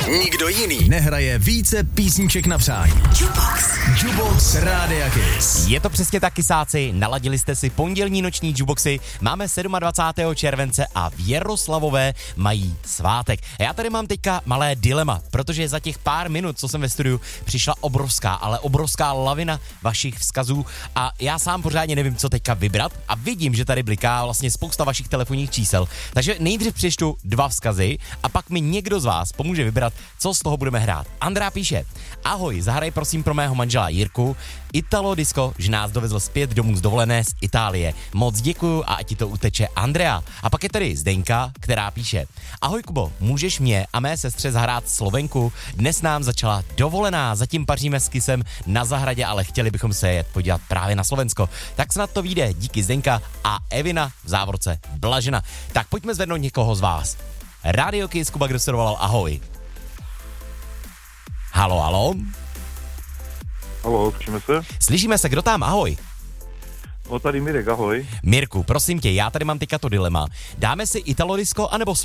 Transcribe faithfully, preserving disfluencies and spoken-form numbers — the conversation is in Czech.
Nikdo jiný nehraje více písniček na přání. Jukebox. Jukebox Rádia Kiss. Je to přesně tak, kysáci, naladili jste si pondělní noční jukeboxy, máme dvacátého sedmého července a v Jaroslavové mají svátek. A já tady mám teďka malé dilema, protože za těch pár minut, co jsem ve studiu, přišla obrovská, ale obrovská lavina vašich vzkazů a já sám pořádně nevím, co teďka vybrat a vidím, že tady bliká vlastně spousta vašich telefonních čísel. Takže nejdřív přečtu dva vzkazy a pak mi někdo z vás pomůže vybrat, co z toho budeme hrát. Andrá píše: ahoj, zahraj prosím pro mého manžela Jirku Italo Disco, že nás dovezl zpět domů z dovolené z Itálie. Moc děkuju a ať ti to uteče, Andrea. A pak je tady Zdenka, která píše: ahoj Kubo, můžeš mě a mé sestře zahrát Slovenku? Dnes nám začala dovolená, zatím paříme s Kisem na zahradě, ale chtěli bychom se jet podívat právě na Slovensko. Tak snad to vyjde, díky Zdenka a Evina v závorce Blažena. Tak pojďme zvednout někoho z vás. Radio Kiss, Kuba, kdo se dovolal, ahoj. Halo, halo. Halo, slyšíme se? Slyšíme se, kdo tam, ahoj. O, tady Mirek, ahoj. Mirku, prosím tě, já tady mám teďka to dilema. Dáme si Italo Disco anebo